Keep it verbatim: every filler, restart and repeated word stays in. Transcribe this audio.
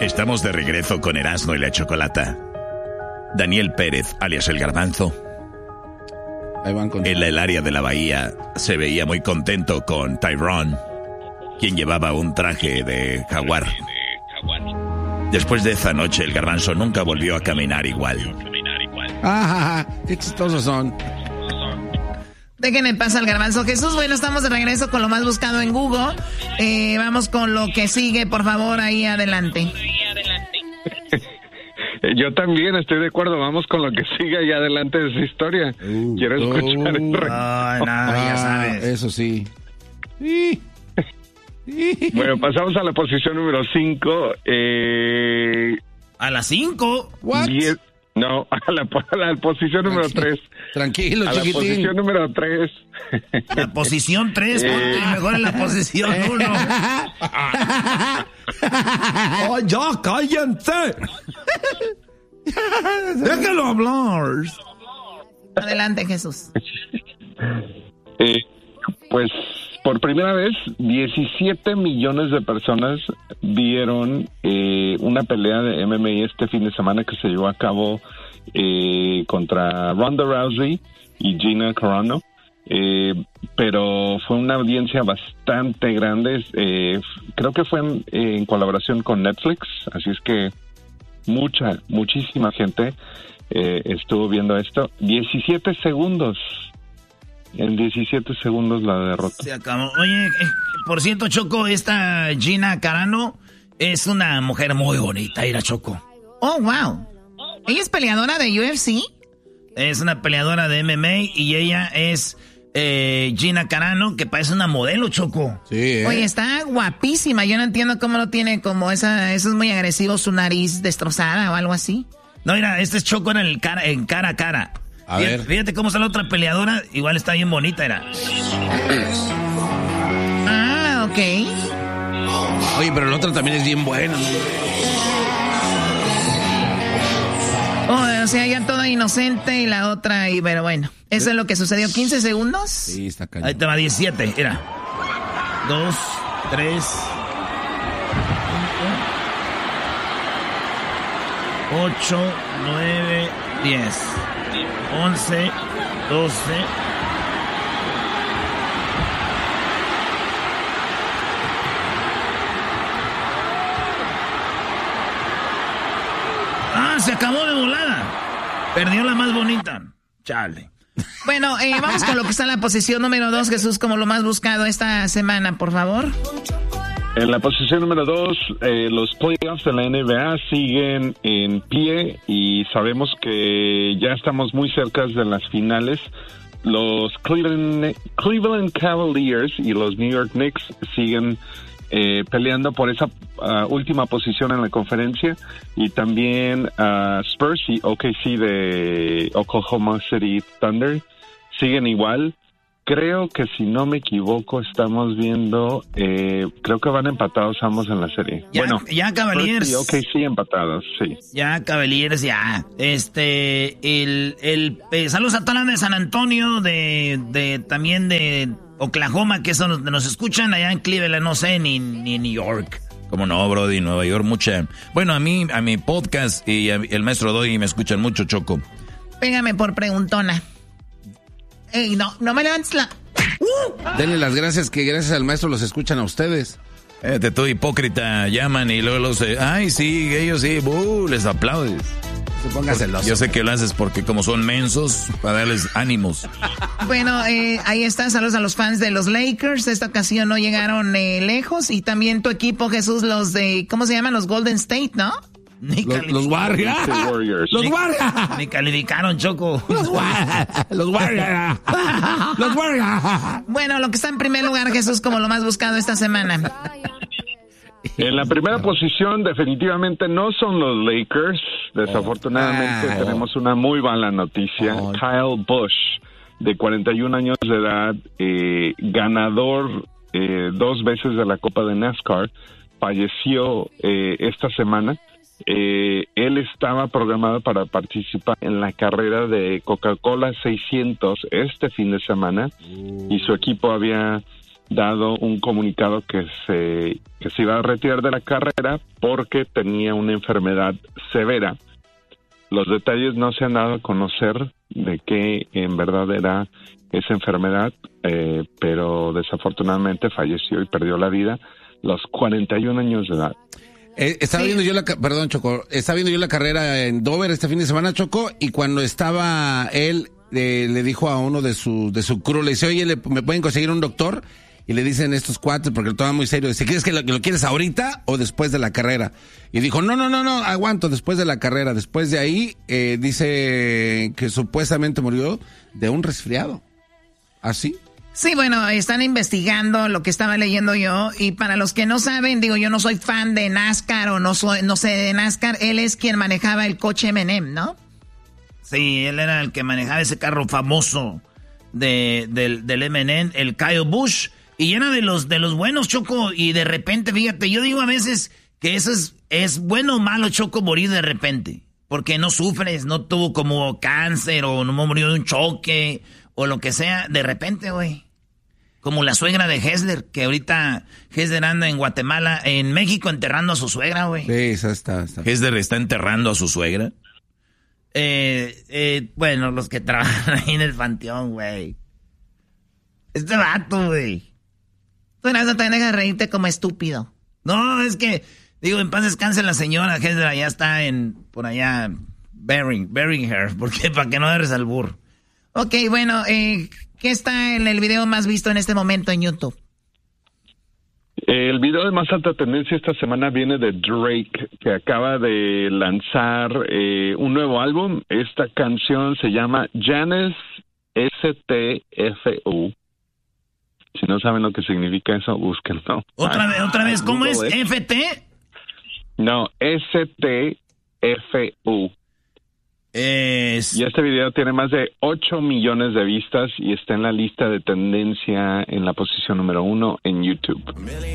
Estamos de regreso con Erasmo y la Chocolata. Daniel Pérez, alias El Garbanzo, Ahí van con... en el área de la bahía, se veía muy contento con Tyrone, quien llevaba un traje de jaguar. Después de esa noche, El Garbanzo nunca volvió a caminar igual. Ah, qué chistosos son. Déjenme pasar al Garbanzo. Jesús, bueno, estamos de regreso con lo más buscado en Google. Eh, vamos con lo que sigue, por favor, ahí adelante. Yo también estoy de acuerdo. Vamos con lo que sigue ahí adelante de su historia. Uh, Quiero escuchar el uh, re- Ay, no, ya sabes. Eso sí. Bueno, pasamos a la posición número cinco. Eh, A las cinco. What? diez, no, a la, a la posición número tres. Tranquilo, A la chiquitín. posición número tres. La posición tres, Eh. mejor en la posición uno. ¡Oh, ya, cállense! ¡Déjalo hablar! Adelante, Jesús. Eh, pues por primera vez, diecisiete millones de personas vieron eh, una pelea de M M A este fin de semana que se llevó a cabo eh, contra Ronda Rousey y Gina Carano. Eh, pero fue una audiencia bastante grande. Eh, creo que fue en, en colaboración con Netflix, así es que mucha, muchísima gente eh, estuvo viendo esto. diecisiete segundos. En diecisiete segundos la derrota. Se acabó. Oye, eh, por cierto, Choco, esta Gina Carano es una mujer muy bonita, era Choco. Oh, wow. ¿Ella es peleadora de U F C? Es una peleadora de M M A y ella es eh, Gina Carano, que parece una modelo, Choco. Sí, ¿eh? Oye, está guapísima. Yo no entiendo cómo no tiene como esa... Eso es muy agresivo, su nariz destrozada o algo así. No, mira, este es Choco en, el cara, en cara a cara. A fíjate, ver. Fíjate cómo está la otra peleadora. Igual está bien bonita, era. Ah, ok. Oye, pero la otra también es bien buena. Oh, o sea, ya toda inocente y la otra, y pero bueno. Eso es lo que sucedió. ¿quince segundos? Sí, está cañón. Ahí te va, diecisiete, mira. Dos, tres, cinco, ocho, nueve, diez, once, doce. Ah, se acabó de volada. Perdió la más bonita. Chale. Bueno, eh, vamos con lo que está en la posición número dos, Jesús, como lo más buscado esta semana, por favor. En la posición número dos, eh, los playoffs de la N B A siguen en pie y sabemos que ya estamos muy cerca de las finales. Los Cleveland, Cleveland Cavaliers y los New York Knicks siguen eh, peleando por esa uh, última posición en la conferencia, y también uh, Spurs y O K C de Oklahoma City Thunder siguen igual. Creo que si no me equivoco estamos viendo, eh, creo que van empatados ambos en la serie. Ya, bueno, ya Cavaliers. Sí, ok, sí, empatados, sí. Ya Cavaliers, ya. Este, el, el, eh, saludos a toda la banda de San Antonio, de, de, también de Oklahoma, que es donde nos escuchan, allá en Cleveland, no sé, ni, ni New York. Como no, Brody, Nueva York, mucha. Bueno, a mí, a mi podcast y a, el maestro Doggy me escuchan mucho, Choco. Pégame por preguntona. Ey, no, no me levantes la... Uh. Denle las gracias, que gracias al maestro los escuchan a ustedes. Eh, te tú hipócrita, llaman y luego los... Eh, ay, sí, ellos sí, uh, les aplaudes. Se ponga celoso. Yo sé que lo haces porque como son mensos, para darles ánimos. Bueno, eh, ahí está, saludos a los fans de los Lakers. Esta ocasión no llegaron eh, lejos. Y también tu equipo, Jesús, los de... ¿Cómo se llaman? Los Golden State, ¿no? Ni los, los Warriors. Los Warriors. Ni calificaron, Choco. Los Warriors. Los Warriors. Los Warriors. Bueno, lo que está en primer lugar, Jesús, como lo más buscado esta semana. En la primera posición definitivamente no son los Lakers. Desafortunadamente oh. tenemos una muy mala noticia. Oh. Kyle Busch, de cuarenta y un años de edad, eh, ganador eh, dos veces de la Copa de NASCAR, falleció eh, esta semana. Eh, él estaba programado para participar en la carrera de Coca-Cola seiscientos este fin de semana, uh. y su equipo había dado un comunicado que se, que se iba a retirar de la carrera porque tenía una enfermedad severa. Los detalles no se han dado a conocer de qué en verdad era esa enfermedad, eh, pero desafortunadamente falleció y perdió la vida a los cuarenta y un años de edad. Eh, estaba sí. viendo yo la, perdón, Choco, estaba viendo yo la carrera en Dover este fin de semana, Choco, y cuando estaba él, eh, le dijo a uno de su, de su crew, le dice, oye, ¿le, ¿me pueden conseguir un doctor? Y le dicen estos cuates, porque lo toman muy serio, dice, ¿quieres que lo, que lo quieres ahorita o después de la carrera? Y dijo, no, no, no, no, aguanto, después de la carrera. Después de ahí, eh, dice que supuestamente murió de un resfriado. ¿Así? Sí, bueno, están investigando lo que estaba leyendo yo, y para los que no saben, digo, yo no soy fan de NASCAR o no soy, no sé de NASCAR, él es quien manejaba el coche eme and eme, ¿no? Sí, él era el que manejaba ese carro famoso de, del, del eme and eme, el Kyle Busch. Y era de los de los buenos, Choco, y de repente, fíjate, yo digo a veces que eso es, es bueno o malo, Choco, morir de repente. Porque no sufres, no tuvo como cáncer o no murió de un choque o lo que sea, de repente, güey. Como la suegra de Hessler, que ahorita Hessler anda en Guatemala, en México, enterrando a su suegra, güey. Sí, esa está, está. ¿Hessler está enterrando a su suegra? Eh, eh, bueno, los que trabajan ahí en el panteón, güey. Este vato, güey. Tú no te dejas reírte como estúpido. No, es que, digo, en paz descanse la señora Hessler, ya está en, por allá, burying, burying her, porque para que no eres al burro. Ok, bueno, eh, ¿qué está en el video más visto en este momento en YouTube? El video de más alta tendencia esta semana viene de Drake, que acaba de lanzar eh, un nuevo álbum. Esta canción se llama Janis S T F U. Si no saben lo que significa eso, búsquenlo. ¿Otra vez, otra vez, ¿cómo es? ¿F T? No, S T F U. Es... Y este video tiene más de ocho millones de vistas y está en la lista de tendencia en la posición número uno en YouTube.